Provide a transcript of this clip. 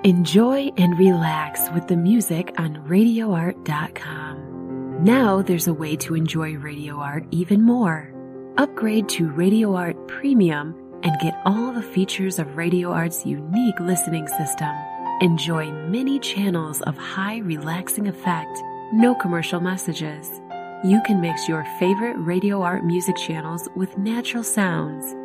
Enjoy and relax with the music on RadioArt.com. Now there's a way to enjoy Radio Art even more. Upgrade to Radio Art Premium and get all the features of Radio Art's unique listening system. Enjoy many channels of high relaxing effect, no commercial messages. You can mix your favorite Radio Art music channels with natural sounds